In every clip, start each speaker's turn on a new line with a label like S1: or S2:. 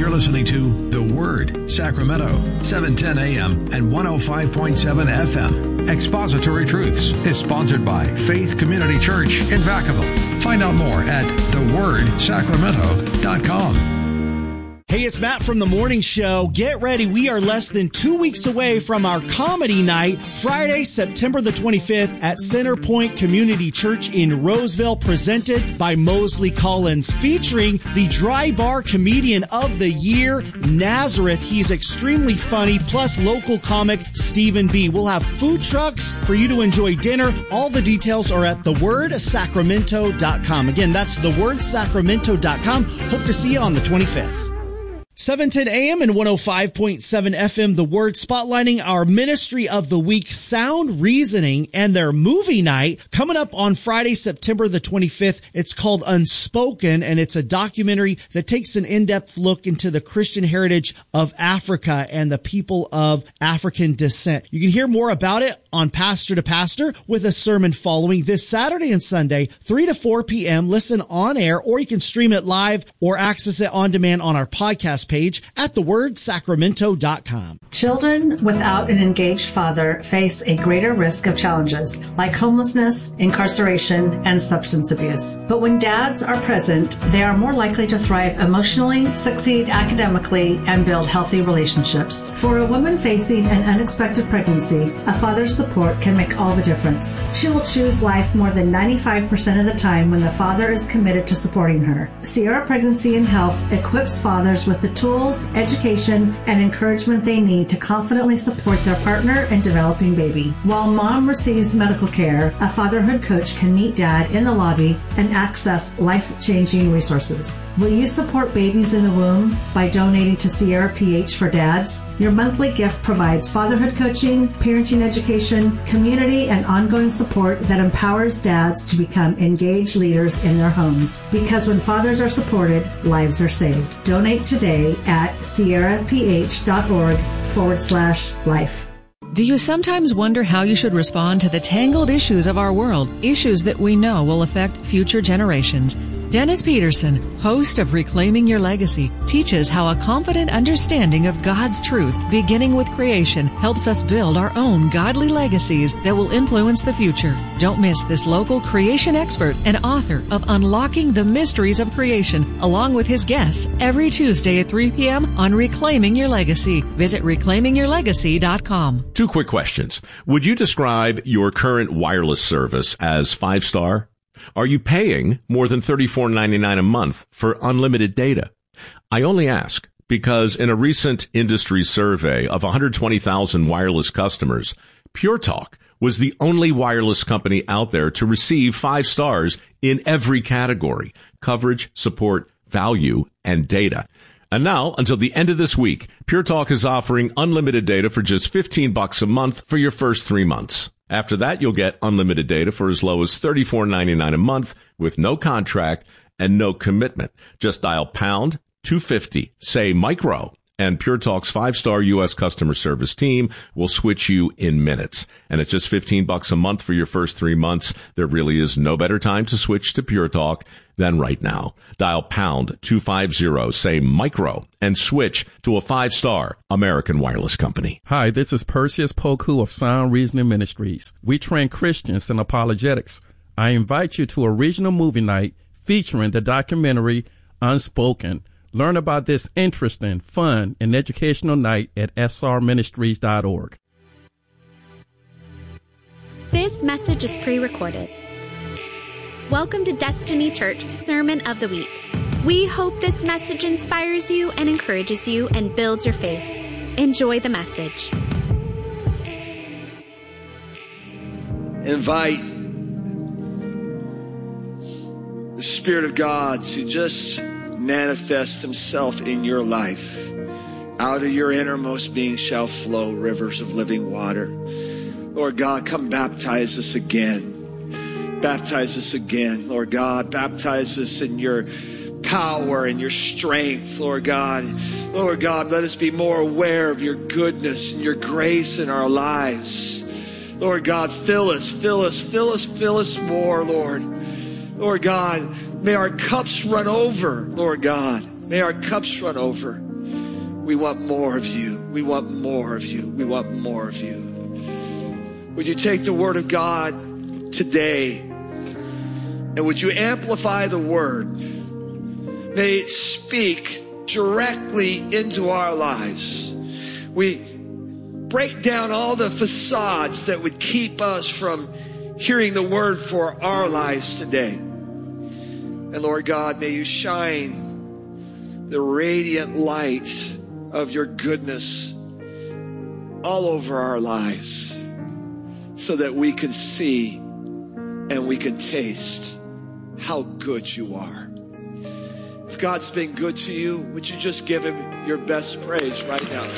S1: You're listening to The Word, Sacramento, 710 AM and 105.7 FM. Expository Truths is sponsored by Faith Community Church in Vacaville. Find out more at thewordsacramento.com.
S2: Hey, it's Matt from The Morning Show. Get ready. We are less than 2 weeks away from our comedy night, Friday, September the 25th at Centerpoint Community Church in Roseville, presented by Mosley Collins, featuring the Dry Bar Comedian of the Year, Nazareth. He's extremely funny, plus local comic Stephen B. We'll have food trucks for you to enjoy dinner. All the details are at thewordsacramento.com. Again, that's thewordsacramento.com. Hope to see you on the 25th. 710 AM and 105.7 FM, The Word, spotlighting our Ministry of the Week, Sound Reasoning, and their movie night coming up on Friday, September the 25th. It's called Unspoken, and it's a documentary that takes an in-depth look into the Christian heritage of Africa and the people of African descent. You can hear more about it on Pastor to Pastor with a sermon following this Saturday and Sunday, 3 to 4 p.m. Listen on air, or you can stream it live or access it on demand on our podcast page at thewordsacramento.com.
S3: Children without an engaged father face a greater risk of challenges like homelessness, incarceration, and substance abuse. But when dads are present, they are more likely to thrive emotionally, succeed academically, and build healthy relationships. For a woman facing an unexpected pregnancy, a father's support can make all the difference. She will choose life more than 95% of the time when the father is committed to supporting her. Sierra Pregnancy and Health equips fathers with the tools, education, and encouragement they need to confidently support their partner and developing baby. While mom receives medical care, a fatherhood coach can meet dad in the lobby and access life-changing resources. Will you support babies in the womb by donating to Sierra PH for Dads? Your monthly gift provides fatherhood coaching, parenting education, community, and ongoing support that empowers dads to become engaged leaders in their homes. Because when fathers are supported, lives are saved. Donate today at sierraph.org/life.
S4: Do you sometimes wonder how you should respond to the tangled issues of our world, issues that we know will affect future generations? Dennis Peterson, host of Reclaiming Your Legacy, teaches how a confident understanding of God's truth, beginning with creation, helps us build our own godly legacies that will influence the future. Don't miss this local creation expert and author of Unlocking the Mysteries of Creation, along with his guests, every Tuesday at 3 p.m. on Reclaiming Your Legacy. Visit reclaimingyourlegacy.com.
S5: 2 quick questions. Would you describe your current wireless service as 5-star? Are you paying more than $34.99 a month for unlimited data? I only ask because in a recent industry survey of 120,000 wireless customers, Pure Talk was the only wireless company out there to receive 5 stars in every category: coverage, support, value, and data. And now, until the end of this week, Pure Talk is offering unlimited data for just $15 a month for your first 3 months. After that, you'll get unlimited data for as low as $34.99 a month with no contract and no commitment. Just dial pound 250, say micro, and Pure Talk's 5-star U.S. customer service team will switch you in minutes. And at just $15 a month for your first 3 months, there really is no better time to switch to Pure Talk than right now. Dial pound 250, say micro, and switch to a 5-star American wireless company.
S6: Hi, this is Perseus Poku of Sound Reasoning Ministries. We train Christians in apologetics. I invite you to a regional movie night featuring the documentary Unspoken. Learn about this interesting, fun, and educational night at srministries.org.
S7: This message is pre-recorded. Welcome to Destiny Church Sermon of the Week. We hope this message inspires you and encourages you and builds your faith. Enjoy the message.
S8: Invite the Spirit of God to just manifest himself in your life. Out of your innermost being shall flow rivers of living water. Lord God, come baptize us again. Baptize us again, Lord God. Baptize us in your power and your strength, Lord God. Lord God, let us be more aware of your goodness and your grace in our lives. Lord God, fill us more, Lord. Lord God, may our cups run over, Lord God. May our cups run over. We want more of you. We want more of you. We want more of you. Would you take the word of God today and would you amplify the word? May it speak directly into our lives. We break down all the facades that would keep us from hearing the word for our lives today. And Lord God, may you shine the radiant light of your goodness all over our lives so that we can see and we can taste how good you are. If God's been good to you, would you just give him your best praise right now?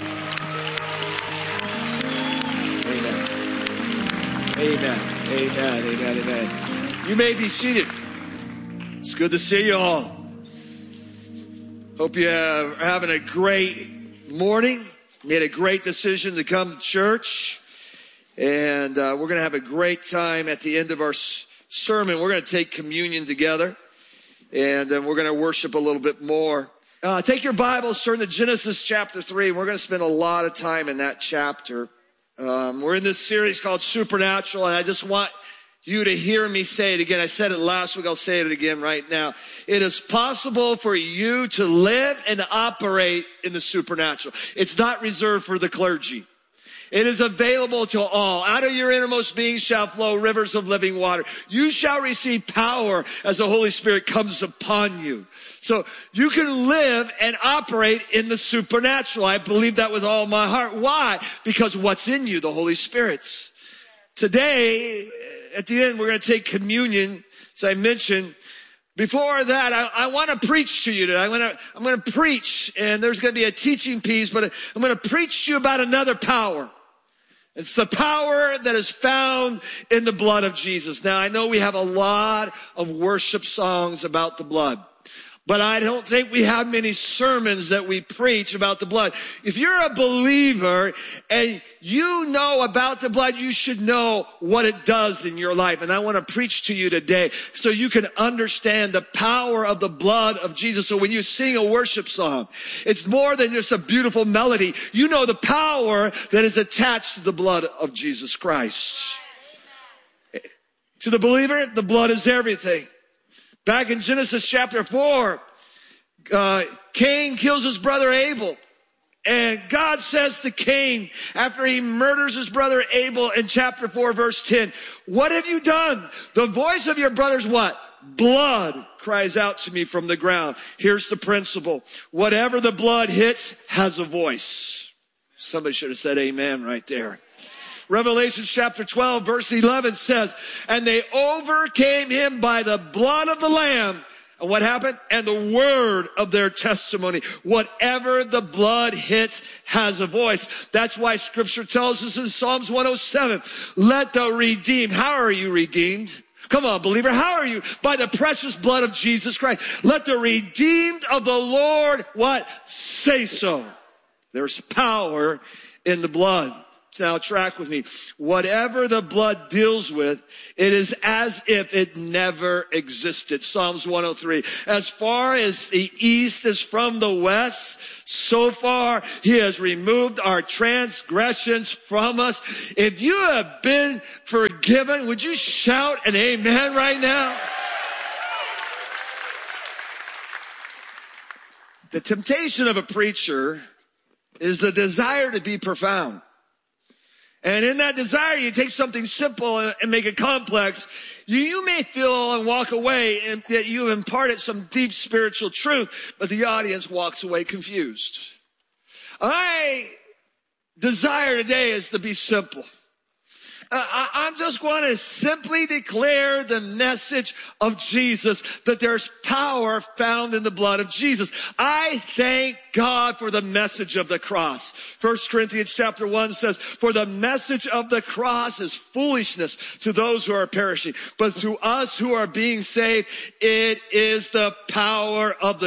S8: Amen. Amen. Amen. Amen. Amen. You may be seated. It's good to see you all. Hope you are having a great morning. Made a great decision to come to church. And we're going to have a great time at the end of our sermon. We're going to take communion together. And then we're going to worship a little bit more. Take your Bibles, turn to Genesis chapter 3. We're going to spend a lot of time in that chapter. We're in this series called Supernatural, and I just want you to hear me say it again. I said it last week. I'll say it again right now. It is possible for you to live and operate in the supernatural. It's not reserved for the clergy. It is available to all. Out of your innermost being shall flow rivers of living water. You shall receive power as the Holy Spirit comes upon you. So you can live and operate in the supernatural. I believe that with all my heart. Why? Because what's in you, the Holy Spirit's. Today, at the end, we're going to take communion, as I mentioned. Before that, I want to preach to you today. I'm going to preach, and there's going to be a teaching piece, but I'm going to preach to you about another power. It's the power that is found in the blood of Jesus. Now, I know we have a lot of worship songs about the blood, but I don't think we have many sermons that we preach about the blood. If you're a believer and you know about the blood, you should know what it does in your life. And I want to preach to you today so you can understand the power of the blood of Jesus. So when you sing a worship song, it's more than just a beautiful melody. You know the power that is attached to the blood of Jesus Christ. To the believer, the blood is everything. Back in Genesis chapter 4, Cain kills his brother Abel. And God says to Cain, after he murders his brother Abel in chapter 4, verse 10, what have you done? The voice of your brother's what? Blood cries out to me from the ground. Here's the principle. Whatever the blood hits has a voice. Somebody should have said amen right there. Revelation chapter 12 verse 11 says, and they overcame him by the blood of the Lamb. And what happened? And the word of their testimony. Whatever the blood hits has a voice. That's why scripture tells us in Psalms 107, let the redeemed. How are you redeemed? Come on, believer. How are you? By the precious blood of Jesus Christ. Let the redeemed of the Lord, what? Say so. There's power in the blood. Now track with me. Whatever the blood deals with, it is as if it never existed. Psalms 103. As far as the east is from the west, so far he has removed our transgressions from us. If you have been forgiven, would you shout an amen right now? The temptation of a preacher is the desire to be profound. And in that desire, you take something simple and make it complex. You may feel and walk away and that you have imparted some deep spiritual truth, but the audience walks away confused. My desire today is to be simple. I'm just going to simply declare the message of Jesus, that there's power found in the blood of Jesus. I thank God for the message of the cross. 1 Corinthians chapter 1 says, for the message of the cross is foolishness to those who are perishing, but to us who are being saved, it is the power of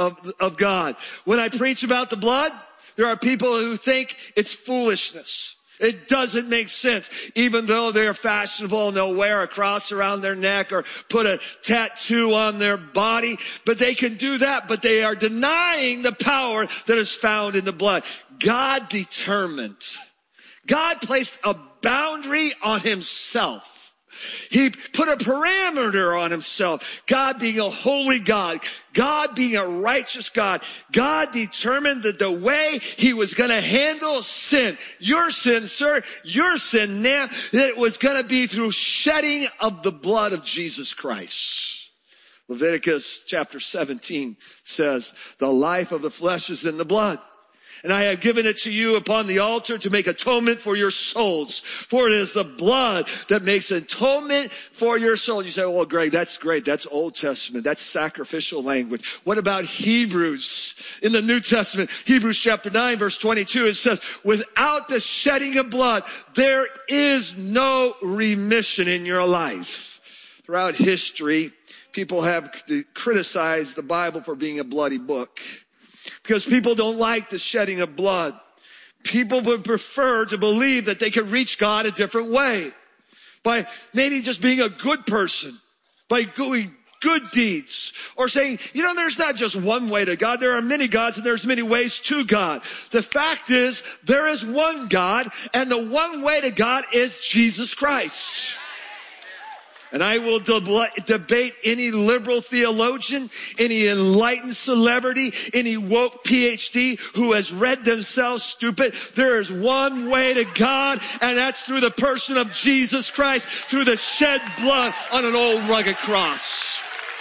S8: God. When I preach about the blood, there are people who think it's foolishness. It doesn't make sense. Even though they're fashionable and they'll wear a cross around their neck or put a tattoo on their body, but they can do that, but they are denying the power that is found in the blood. God determined. God placed a boundary on himself. He put a parameter on himself. God being a holy God, God being a righteous God, God determined that the way he was going to handle sin, your sin, sir, your sin, ma'am, that it was going to be through shedding of the blood of Jesus Christ. Leviticus chapter 17 says, the life of the flesh is in the blood. And I have given it to you upon the altar to make atonement for your souls. For it is the blood that makes atonement for your soul. You say, well, Greg, that's great. That's Old Testament. That's sacrificial language. What about Hebrews? In the New Testament, Hebrews chapter 9, verse 22, it says, without the shedding of blood, there is no remission in your life. Throughout history, people have criticized the Bible for being a bloody book. Because people don't like the shedding of blood. People would prefer to believe that they can reach God a different way. By maybe just being a good person. By doing good deeds. Or saying, there's not just one way to God. There are many gods and there's many ways to God. The fact is, there is one God. And the one way to God is Jesus Christ. And I will debate any liberal theologian, any enlightened celebrity, any woke PhD who has read themselves stupid. There is one way to God, and that's through the person of Jesus Christ, through the shed blood on an old rugged cross.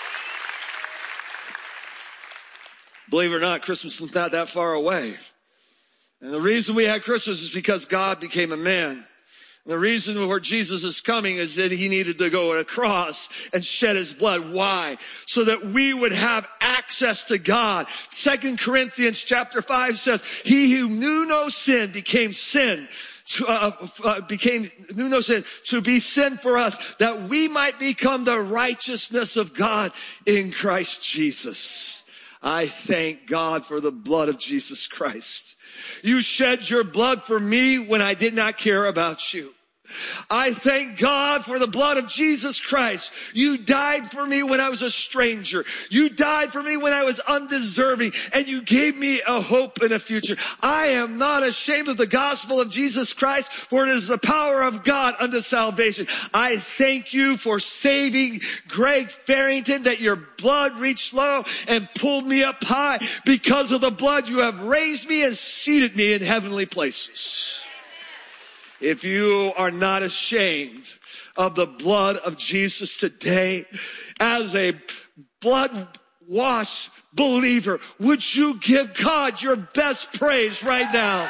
S8: Believe it or not, Christmas is not that far away. And the reason we had Christmas is because God became a man. The reason where Jesus is coming is that he needed to go to a cross and shed his blood. Why? So that we would have access to God. 2 Corinthians chapter 5 says, he who knew no sin became sin. Knew no sin to be sin for us, that we might become the righteousness of God in Christ Jesus. I thank God for the blood of Jesus Christ. You shed your blood for me when I did not care about you. I thank God for the blood of Jesus Christ. You died for me when I was a stranger. You died for me when I was undeserving, and you gave me a hope and a future. I am not ashamed of the gospel of Jesus Christ, for it is the power of God unto salvation. I thank you for saving Greg Farrington, that your blood reached low and pulled me up high. Because of the blood, you have raised me and seated me in heavenly places. If you are not ashamed of the blood of Jesus today, as a blood-washed believer, would you give God your best praise right now?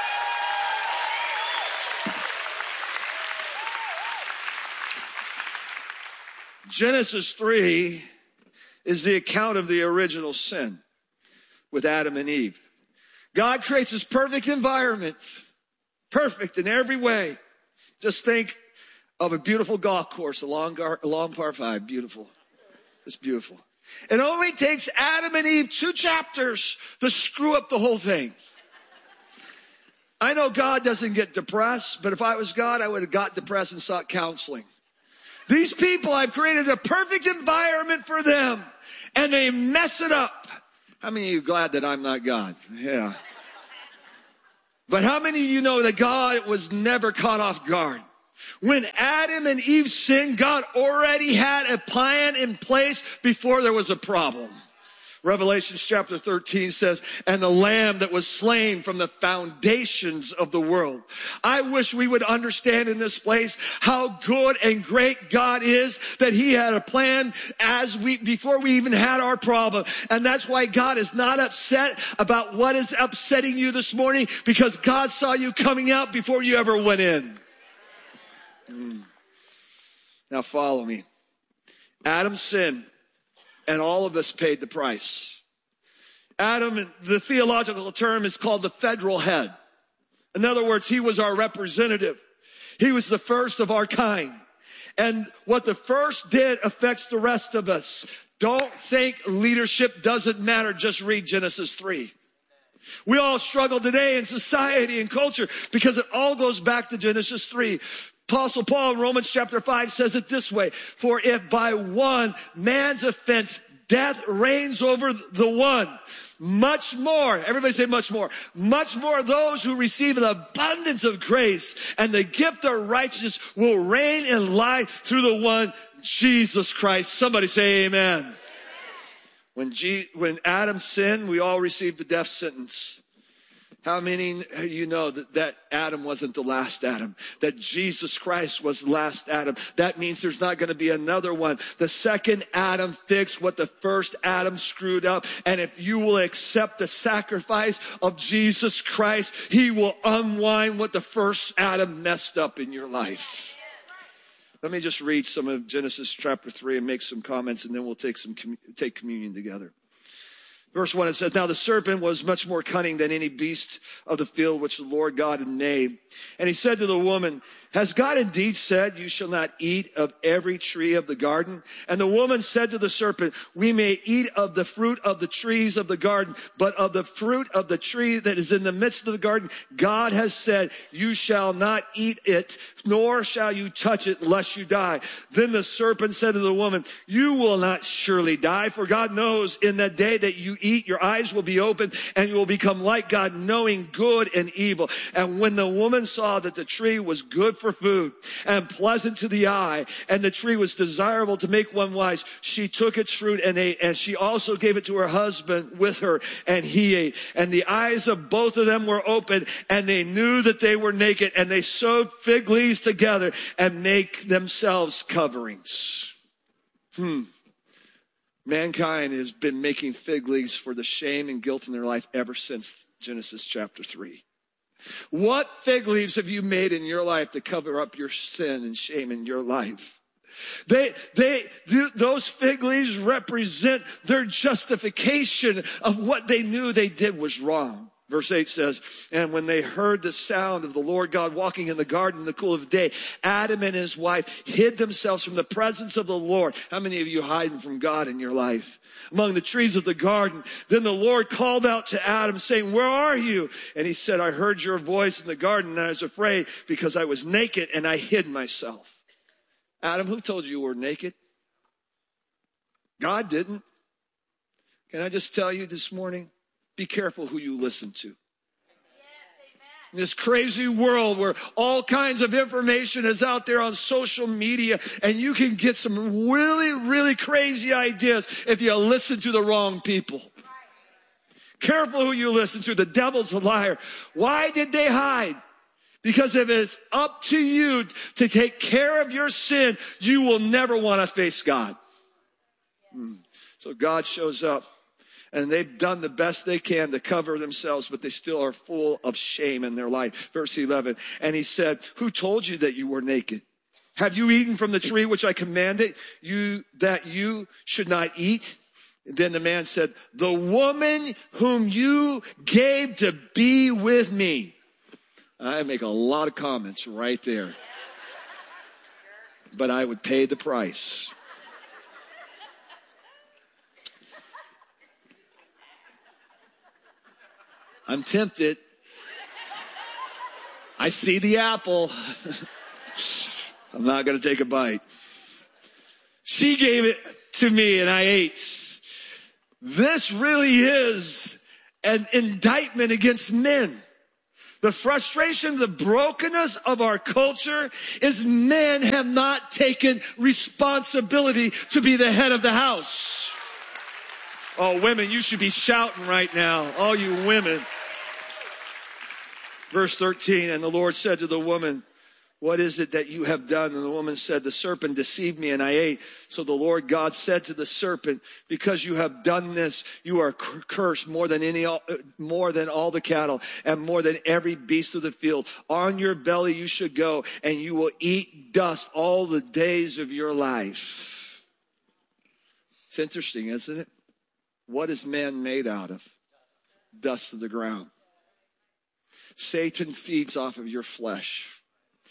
S8: Genesis 3 is the account of the original sin with Adam and Eve. God creates this perfect environment. Perfect in every way. Just think of a beautiful golf course along par 5. Beautiful. It's beautiful. It only takes Adam and Eve 2 chapters to screw up the whole thing. I know God doesn't get depressed, but if I was God, I would have got depressed and sought counseling. These people, I've created a perfect environment for them, and they mess it up. How many of you are glad that I'm not God? Yeah. But how many of you know that God was never caught off guard? When Adam and Eve sinned, God already had a plan in place before there was a problem. Revelation chapter 13 says, and the lamb that was slain from the foundations of the world. I wish we would understand in this place how good and great God is, that he had a plan before we even had our problem. And that's why God is not upset about what is upsetting you this morning, because God saw you coming out before you ever went in. Now follow me. Adam sinned, and all of us paid the price. Adam, the theological term is called the federal head. In other words, he was our representative. He was the first of our kind. And what the first did affects the rest of us. Don't think leadership doesn't matter. Just read Genesis 3. We all struggle today in society and culture because it all goes back to Genesis 3. Apostle Paul in Romans chapter 5 says it this way, for if by one man's offense death reigns over the one, much more, everybody say much more those who receive an abundance of grace and the gift of righteousness will reign in life through the one, Jesus Christ. Somebody say amen. When Adam sinned, we all received the death sentence. How many of you know that Adam wasn't the last Adam? That Jesus Christ was the last Adam. That means there's not going to be another one. The second Adam fixed what the first Adam screwed up. And if you will accept the sacrifice of Jesus Christ, he will unwind what the first Adam messed up in your life. Let me just read some of Genesis chapter 3 and make some comments, and then we'll take communion together. Verse 1, it says, now the serpent was much more cunning than any beast of the field which the Lord God had made. And he said to the woman, has God indeed said, you shall not eat of every tree of the garden? And the woman said to the serpent, we may eat of the fruit of the trees of the garden, but of the fruit of the tree that is in the midst of the garden, God has said, you shall not eat it, nor shall you touch it, lest you die. Then the serpent said to the woman, you will not surely die, for God knows in that day that you eat, your eyes will be opened, and you will become like God, knowing good and evil. And when the woman saw that the tree was good for food and pleasant to the eye, and the tree was desirable to make one wise, she took its fruit and ate, and she also gave it to her husband with her, and he ate. And the eyes of both of them were opened, and they knew that they were naked, and they sewed fig leaves together and make themselves coverings. Mankind has been making fig leaves for the shame and guilt in their life ever since Genesis chapter 3. What fig leaves have you made in your life to cover up your sin and shame in your life? Those fig leaves represent their justification of what they knew they did was wrong. Verse 8 says, and when they heard the sound of the Lord God walking in the garden in the cool of the day, Adam and his wife hid themselves from the presence of the Lord. How many of you hiding from God in your life? Among the trees of the garden. Then the Lord called out to Adam saying, where are you? And he said, I heard your voice in the garden and I was afraid because I was naked and I hid myself. Adam, who told you were naked? God didn't. Can I just tell you this morning? Be careful who you listen to. In this crazy world where all kinds of information is out there on social media, and you can get some really, really crazy ideas if you listen to the wrong people. Careful who you listen to. The devil's a liar. Why did they hide? Because if it's up to you to take care of your sin, you will never want to face God. So God shows up. And they've done the best they can to cover themselves, but they still are full of shame in their life. Verse 11, and he said, who told you that you were naked? Have you eaten from the tree which I commanded you that you should not eat? And then the man said, the woman whom you gave to be with me. I make a lot of comments right there, but I would pay the price. I'm tempted. I see the apple. I'm not going to take a bite. She gave it to me and I ate. This really is an indictment against men. The frustration, the brokenness of our culture is men have not taken responsibility to be the head of the house. Oh, women, you should be shouting right now. All you women. Verse 13, and the Lord said to the woman, what is it that you have done? And the woman said, the serpent deceived me and I ate. So the Lord God said to the serpent, because you have done this, you are cursed more than all the cattle and more than every beast of the field. On your belly you should go and you will eat dust all the days of your life. It's interesting, isn't it? What is man made out of? Dust of the ground. Satan feeds off of your flesh.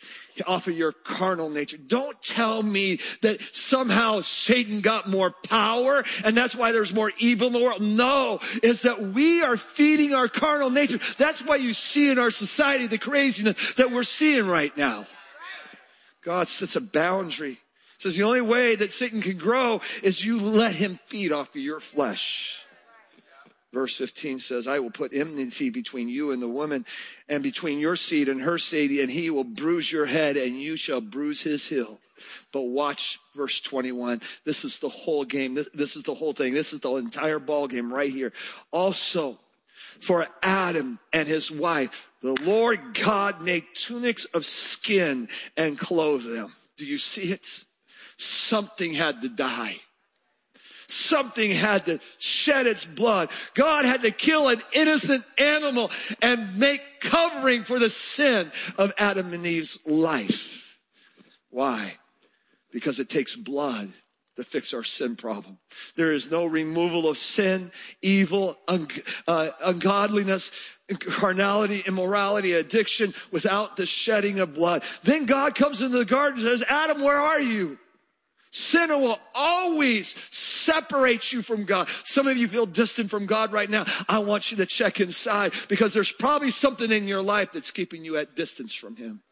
S8: off of your carnal nature. Don't tell me that somehow Satan got more power and that's why there's more evil in the world. No, it's that we are feeding our carnal nature. That's why you see in our society the craziness that we're seeing right now. God sets a boundary. Says the only way that Satan can grow is you let him feed off of your flesh. Verse 15 says, I will put enmity between you and the woman, and between your seed and her seed, and he will bruise your head, and you shall bruise his heel. But watch verse 21. This is the whole game. This is the whole thing. This is the entire ball game right here. Also, for Adam and his wife, the Lord God made tunics of skin and clothed them. Do you see it? Something had to die. Something had to shed its blood. God had to kill an innocent animal and make covering for the sin of Adam and Eve's life. Why? Because it takes blood to fix our sin problem. There is no removal of sin, evil, ungodliness, carnality, immorality, addiction without the shedding of blood. Then God comes into the garden and says, Adam, where are you? Sin will always separate you from God. Some of you feel distant from God right now. I want you to check inside because there's probably something in your life that's keeping you at distance from him.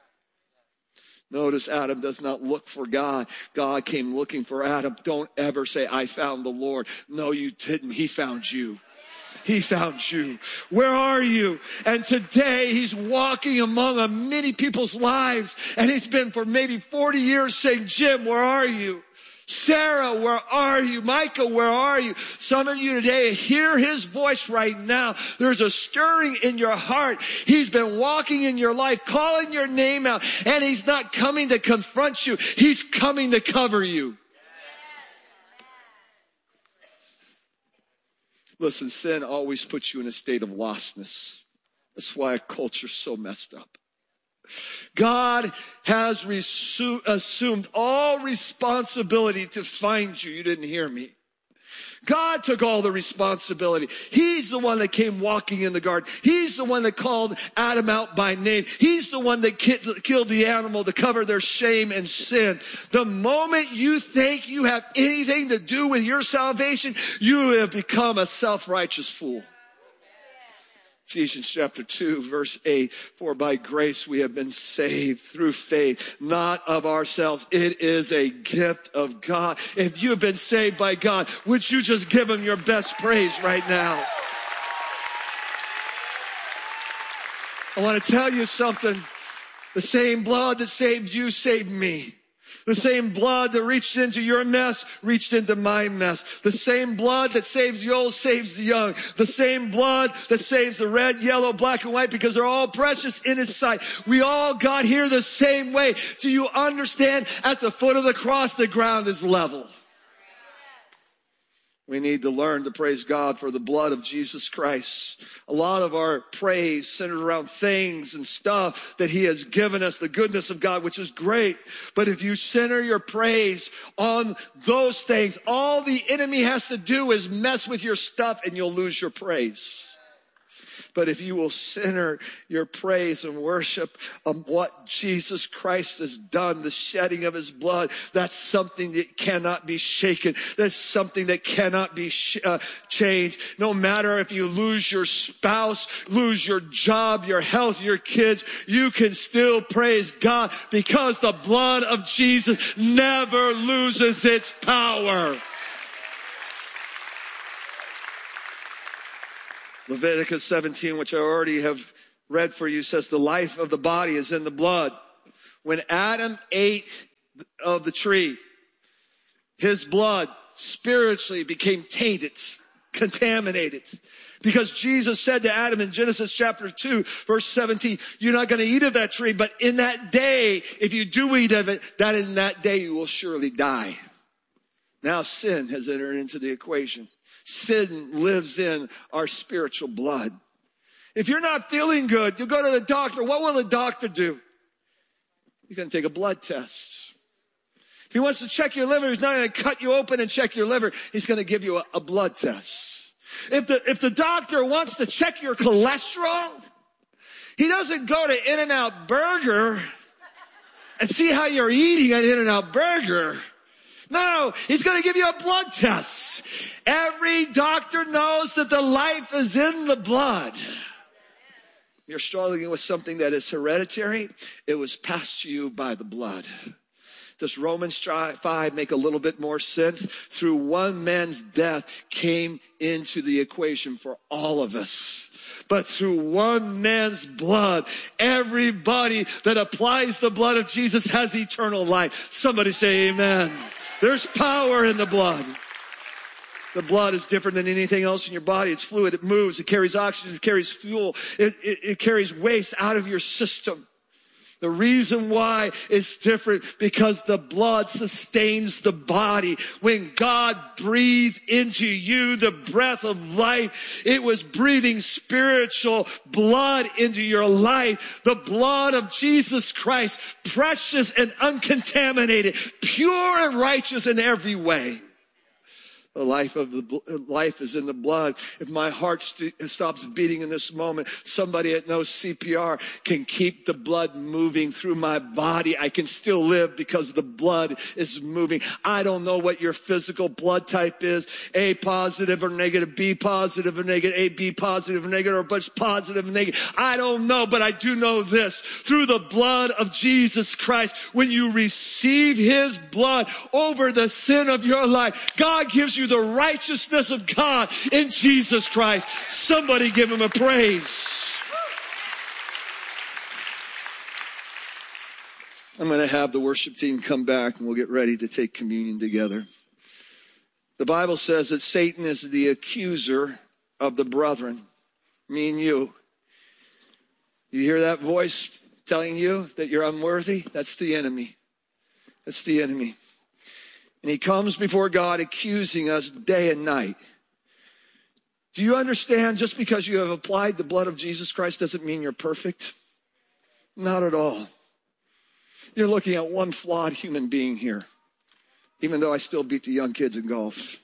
S8: Notice Adam does not look for God. God came looking for Adam. Don't ever say, I found the Lord. No, you didn't. He found you. He found you. Where are you? And today he's walking among many people's lives. And he's been for maybe 40 years saying, Jim, where are you? Sarah, where are you? Micah, where are you? Some of you today hear his voice right now. There's a stirring in your heart. He's been walking in your life, calling your name out. And he's not coming to confront you. He's coming to cover you. Listen, sin always puts you in a state of lostness. That's why our culture's so messed up. God has assumed all responsibility to find you. You didn't hear me. God took all the responsibility. He's the one that came walking in the garden. He's the one that called Adam out by name. He's the one that killed the animal to cover their shame and sin. The moment you think you have anything to do with your salvation, you have become a self-righteous fool. Ephesians chapter 2, verse 8, for by grace we have been saved through faith, not of ourselves. It is a gift of God. If you have been saved by God, would you just give him your best praise right now? I want to tell you something. The same blood that saved you saved me. The same blood that reached into your mess, reached into my mess. The same blood that saves the old, saves the young. The same blood that saves the red, yellow, black, and white because they're all precious in his sight. We all got here the same way. Do you understand? At the foot of the cross, the ground is level. We need to learn to praise God for the blood of Jesus Christ. A lot of our praise centered around things and stuff that he has given us, the goodness of God, which is great. But if you center your praise on those things, all the enemy has to do is mess with your stuff and you'll lose your praise. But if you will center your praise and worship on what Jesus Christ has done, the shedding of his blood, that's something that cannot be shaken. That's something that cannot be changed. No matter if you lose your spouse, lose your job, your health, your kids, you can still praise God because the blood of Jesus never loses its power. Leviticus 17, which I already have read for you, says the life of the body is in the blood. When Adam ate of the tree, his blood spiritually became tainted, contaminated. Because Jesus said to Adam in Genesis chapter 2, verse 17, you're not going to eat of that tree, but in that day, if you do eat of it, that in that day you will surely die. Now sin has entered into the equation. Sin lives in our spiritual blood. If you're not feeling good, you go to the doctor. What will the doctor do? He's going to take a blood test. If he wants to check your liver, he's not going to cut you open and check your liver. He's going to give you a blood test. If the doctor wants to check your cholesterol, he doesn't go to In-N-Out Burger and see how you're eating an In-N-Out burger. No, he's going to give you a blood test. Every doctor knows that the life is in the blood. You're struggling with something that is hereditary. It was passed to you by the blood. Does Romans 5 make a little bit more sense? Through one man's death came into the equation for all of us. But through one man's blood, everybody that applies the blood of Jesus has eternal life. Somebody say amen. There's power in the blood. The blood is different than anything else in your body. It's fluid. It moves. It carries oxygen. It carries fuel. It carries waste out of your system. The reason why it's different because the blood sustains the body. When God breathed into you the breath of life, it was breathing spiritual blood into your life. The blood of Jesus Christ, precious and uncontaminated, pure and righteous in every way. The life is in the blood. If my heart stops beating in this moment, somebody that knows CPR can keep the blood moving through my body. I can still live because the blood is moving. I don't know what your physical blood type is, A positive or negative, B positive or negative, AB positive or negative, or both positive and negative. I don't know, but I do know this. Through the blood of Jesus Christ, when you receive his blood over the sin of your life, God gives you the righteousness of God in Jesus Christ. Somebody give him a praise. I'm going to have the worship team come back and we'll get ready to take communion together. The Bible says that Satan is the accuser of the brethren, me and you. You hear that voice telling you that you're unworthy? That's the enemy. That's the enemy. And he comes before God accusing us day and night. Do you understand just because you have applied the blood of Jesus Christ doesn't mean you're perfect? Not at all. You're looking at one flawed human being here, even though I still beat the young kids in golf.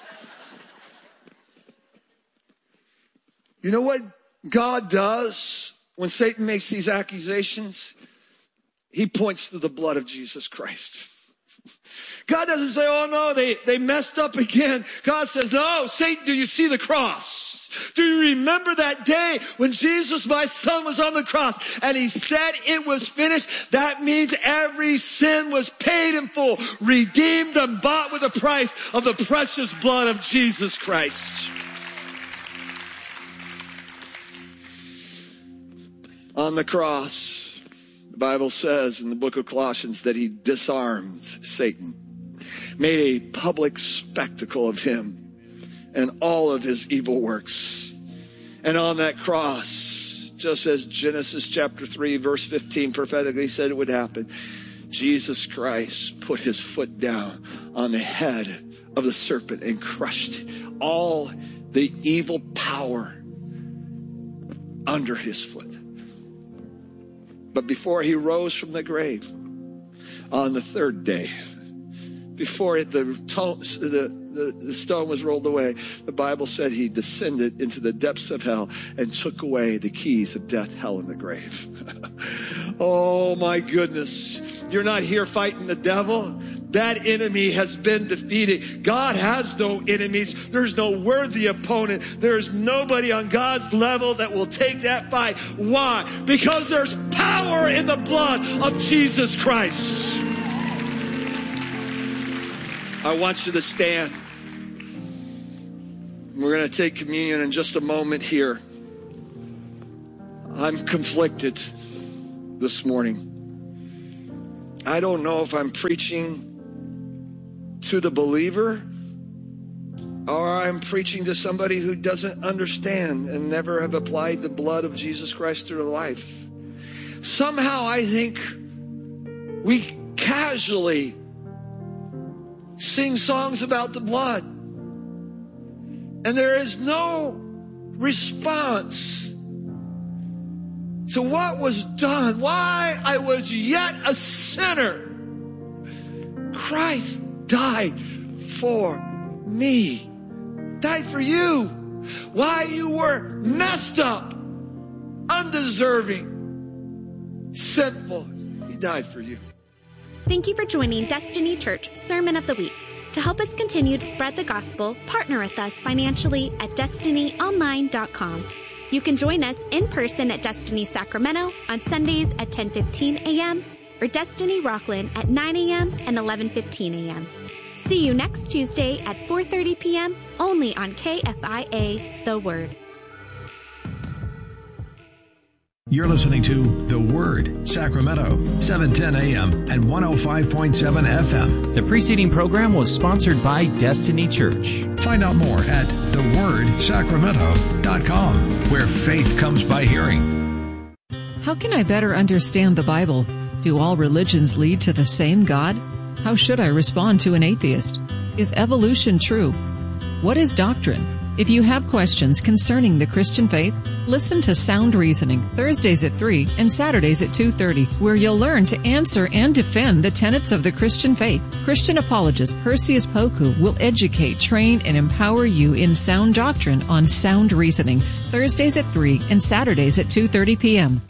S8: You know what God does when Satan makes these accusations? He points to the blood of Jesus Christ. God doesn't say, oh no, they messed up again. God says, no, Satan, do you see the cross? Do you remember that day when Jesus, my son, was on the cross and he said it was finished? That means every sin was paid in full, redeemed and bought with the price of the precious blood of Jesus Christ. On the cross, the Bible says in the book of Colossians that he disarmed Satan, made a public spectacle of him and all of his evil works. And on that cross, just as Genesis chapter 3 verse 15 prophetically said it would happen, Jesus Christ put his foot down on the head of the serpent and crushed all the evil power under his foot. But before he rose from the grave on the third day, before the stone was rolled away, the Bible said he descended into the depths of hell and took away the keys of death, hell, and the grave. Oh my goodness. You're not here fighting the devil. That enemy has been defeated. God has no enemies. There's no worthy opponent. There's nobody on God's level that will take that fight. Why? Because there's power in the blood of Jesus Christ. I want you to stand. We're going to take communion in just a moment here. I'm conflicted this morning. I don't know if I'm preaching to the believer or I'm preaching to somebody who doesn't understand and never have applied the blood of Jesus Christ to their life. Somehow I think we casually sing songs about the blood, and there is no response to what was done. Why I was yet a sinner, Christ died for me, died for you. Why you were messed up, undeserving, sinful, he died for you.
S7: Thank you for joining Destiny Church Sermon of the Week. To help us continue to spread the gospel, partner with us financially at destinyonline.com. You can join us in person at Destiny Sacramento on Sundays at 10:15 a.m. or Destiny Rockland at 9 a.m. and 11:15 a.m. See you next Tuesday at 4:30 p.m. only on KFIA The Word.
S1: You're listening to The Word, Sacramento, 710 AM and 105.7 FM.
S9: The preceding program was sponsored by Destiny Church.
S1: Find out more at thewordsacramento.com, where faith comes by hearing.
S4: How can I better understand the Bible? Do all religions lead to the same God? How should I respond to an atheist? Is evolution true? What is doctrine? If you have questions concerning the Christian faith, listen to Sound Reasoning, Thursdays at 3 and Saturdays at 2:30, where you'll learn to answer and defend the tenets of the Christian faith. Christian apologist Perseus Poku will educate, train, and empower you in sound doctrine on Sound Reasoning, Thursdays at 3 and Saturdays at 2:30 p.m.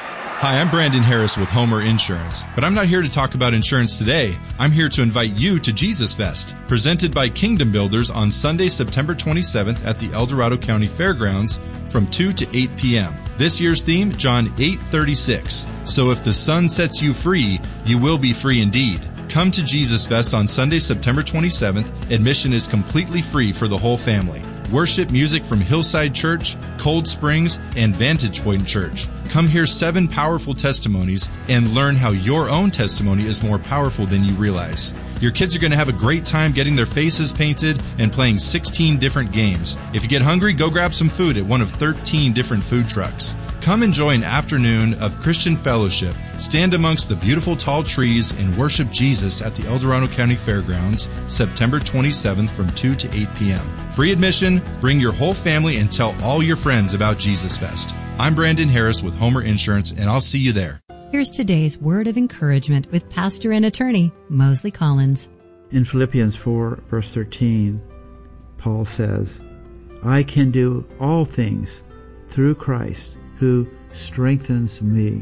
S10: Hi, I'm Brandon Harris with Homer Insurance, but I'm not here to talk about insurance today. I'm here to invite you to Jesus Fest, presented by Kingdom Builders on Sunday, September 27th at the El Dorado County Fairgrounds from 2 to 8 p.m. This year's theme, John 8:36. So if the Son sets you free, you will be free indeed. Come to Jesus Fest on Sunday, September 27th. Admission is completely free for the whole family. Worship music from Hillside Church, Cold Springs, and Vantage Point Church. Come hear 7 powerful testimonies and learn how your own testimony is more powerful than you realize. Your kids are going to have a great time getting their faces painted and playing 16 different games. If you get hungry, go grab some food at one of 13 different food trucks. Come enjoy an afternoon of Christian fellowship. Stand amongst the beautiful tall trees and worship Jesus at the El Dorado County Fairgrounds, September 27th from 2 to 8 p.m. Free admission, bring your whole family, and tell all your friends about Jesus Fest. I'm Brandon Harris with Homer Insurance, and I'll see you there.
S11: Here's today's word of encouragement with pastor and attorney Mosley Collins.
S12: In Philippians 4, verse 13, Paul says, I can do all things through Christ who strengthens me.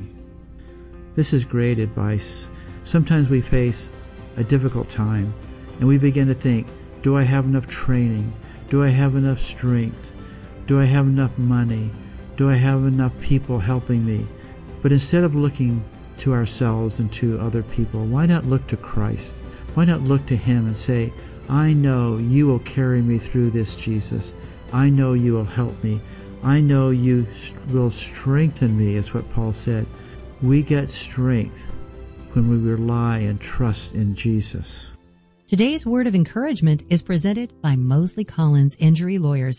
S12: This is great advice. Sometimes we face a difficult time and we begin to think, do I have enough training? Do I have enough strength? Do I have enough money? Do I have enough people helping me? But instead of looking to ourselves and to other people, why not look to Christ? Why not look to Him and say, I know you will carry me through this, Jesus. I know you will help me. I know you will strengthen me, is what Paul said. We get strength when we rely and trust in Jesus.
S11: Today's word of encouragement is presented by Mosley Collins Injury Lawyers,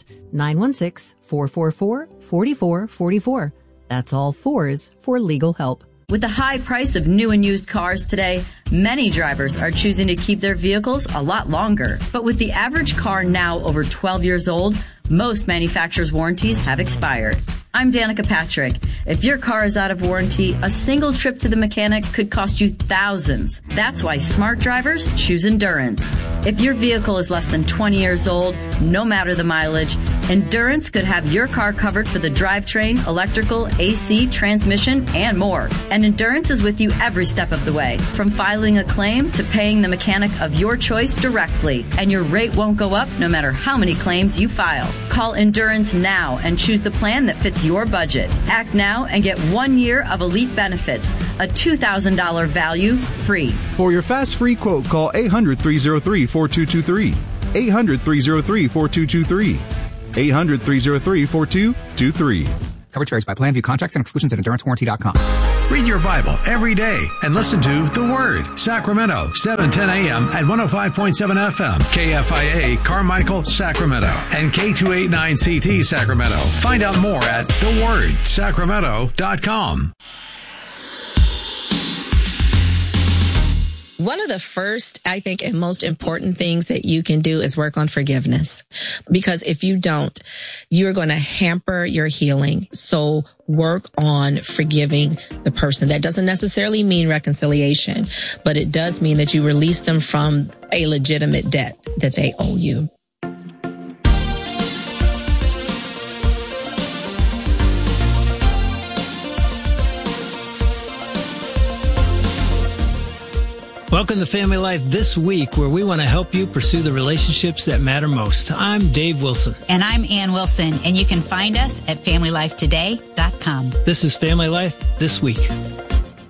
S11: 916-444-4444. That's all 4s for legal help.
S13: With the high price of new and used cars today, many drivers are choosing to keep their vehicles a lot longer. But with the average car now over 12 years old, most manufacturers' warranties have expired. I'm Danica Patrick. If your car is out of warranty, a single trip to the mechanic could cost you thousands. That's why smart drivers choose Endurance. If your vehicle is less than 20 years old, no matter the mileage, Endurance could have your car covered for the drivetrain, electrical, AC, transmission, and more. And Endurance is with you every step of the way, from filing a claim to paying the mechanic of your choice directly. And your rate won't go up no matter how many claims you file. Call Endurance now and choose the plan that fits your budget. Act now and get 1 year of elite benefits, a $2,000 value free.
S14: For your fast free quote, call 800-303-4223. 800-303-4223. 800-303-4223.
S15: Coverage varies by plan. View contracts and exclusions at EnduranceWarranty.com.
S1: Read your Bible every day and listen to The Word, Sacramento, 710 AM and 105.7 FM, KFIA, Carmichael, Sacramento, and K289CT, Sacramento. Find out more at thewordsacramento.com.
S16: One of the first, I think, and most important things that you can do is work on forgiveness. Because if you don't, you're going to hamper your healing. So work on forgiving the person. That doesn't necessarily mean reconciliation, but it does mean that you release them from a legitimate debt that they owe you.
S17: Welcome to Family Life This Week, where we want to help you pursue the relationships that matter most. I'm Dave Wilson.
S18: And I'm Ann Wilson, and you can find us at FamilyLifeToday.com.
S17: This is Family Life This Week.